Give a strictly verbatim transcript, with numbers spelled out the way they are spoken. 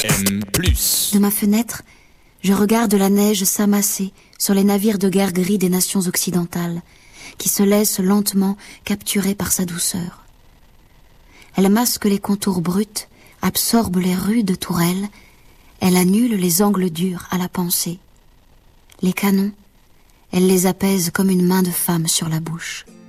M plus. De ma fenêtre, je regarde la neige s'amasser sur les navires de guerre gris des nations occidentales, qui se laissent lentement capturer par sa douceur. Elle masque les contours bruts, absorbe les rudes tourelles, elle annule les angles durs à la pensée. Les canons, elle les apaise comme une main de femme sur la bouche.